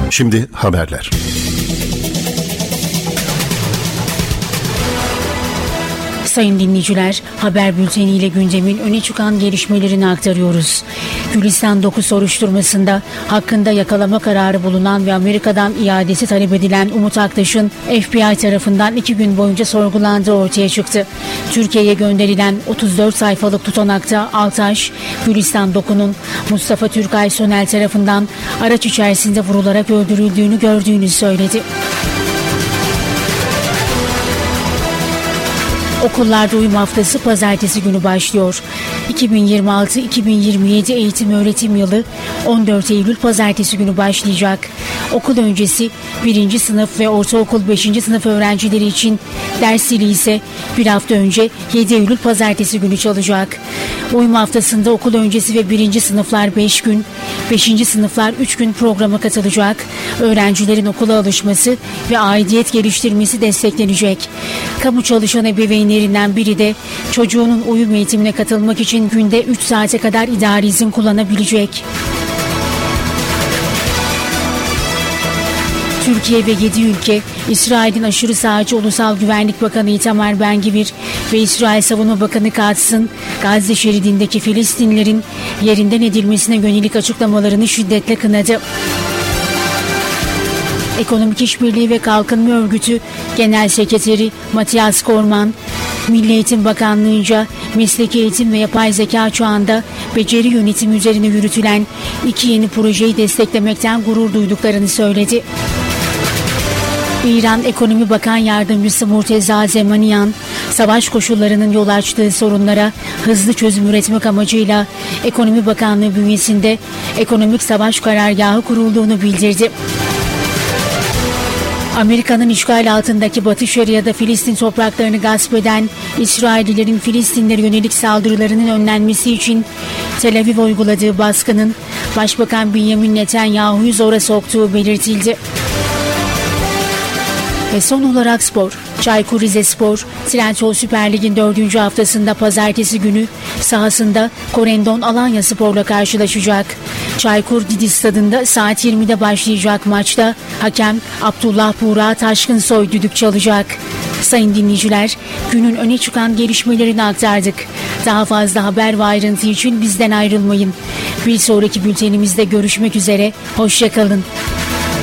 Şimdi haberler. Sayın dinleyiciler, haber bülteniyle gündemin öne çıkan gelişmelerini aktarıyoruz. Gülistan 9 soruşturmasında hakkında yakalama kararı bulunan ve Amerika'dan iadesi talep edilen Umut Aktaş'ın FBI tarafından 2 gün boyunca sorgulandığı ortaya çıktı. Türkiye'ye gönderilen 34 sayfalık tutanakta Altaş, Gülistan 9'un Mustafa Türkay Sonel tarafından araç içerisinde vurularak öldürüldüğünü gördüğünü söyledi. Okullarda uyum haftası pazartesi günü başlıyor. 2026-2027 eğitim öğretim yılı 14 Eylül pazartesi günü başlayacak. Okul öncesi 1. sınıf ve ortaokul 5. sınıf öğrencileri için ders zili ise bir hafta önce 7 Eylül pazartesi günü çalacak. Uyum haftasında okul öncesi ve 1. sınıflar 5 gün, 5. sınıflar 3 gün programa katılacak. Öğrencilerin okula alışması ve aidiyet geliştirmesi desteklenecek. Kamu çalışan ebeveynlerinden biri de çocuğunun uyum eğitimine katılmak için günde 3 saate kadar idari izin kullanabilecek. Türkiye ve 7 ülke, İsrail'in aşırı sağcı Ulusal Güvenlik Bakanı Itamar Ben-Gvir ve İsrail Savunma Bakanı Katz'ın Gazze şeridindeki Filistinlilerin yerinden edilmesine yönelik açıklamalarını şiddetle kınadı. Ekonomik İşbirliği ve Kalkınma Örgütü Genel Sekreteri Matthias Kormann, Milli Eğitim Bakanlığı'nca mesleki eğitim ve yapay zeka çağında beceri yönetimi üzerine yürütülen 2 yeni projeyi desteklemekten gurur duyduklarını söyledi. İran Ekonomi Bakan Yardımcısı Murteza Zemanian, savaş koşullarının yol açtığı sorunlara hızlı çözüm üretmek amacıyla Ekonomi Bakanlığı bünyesinde Ekonomik Savaş Karargahı kurulduğunu bildirdi. Amerika'nın işgal altındaki Batı Şeria'da Filistin topraklarını gasp eden İsraillilerin Filistinlere yönelik saldırılarının önlenmesi için Tel Aviv uyguladığı baskının Başbakan Benjamin Netanyahu'yu zora soktuğu belirtildi. Ve son olarak spor. Çaykur Rizespor, Trendyol Süper Lig'in 4. haftasında pazartesi günü sahasında Korendon Alanyaspor'la karşılaşacak. Çaykur Didi Stadı'nda saat 20'de başlayacak maçta hakem Abdullah Buğra Taşkınsoy düdük çalacak. Sayın dinleyiciler, günün öne çıkan gelişmelerini aktardık. Daha fazla haber ve ayrıntı için bizden ayrılmayın. Bir sonraki bültenimizde görüşmek üzere, hoşça kalın.